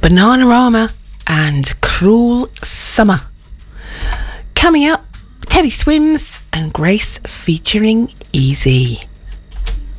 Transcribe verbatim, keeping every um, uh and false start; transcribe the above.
Bananarama and Cruel Summer. Coming up, Teddy Swims and Grace featuring Easy.